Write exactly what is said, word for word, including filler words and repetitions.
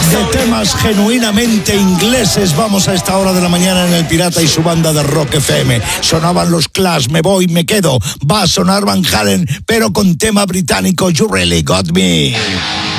De temas genuinamente ingleses vamos a esta hora de la mañana en El Pirata y su banda de Rock F M. Sonaban los Clash, Me Voy, Me Quedo. Va a sonar Van Halen, pero con tema británico, You Really Got Me.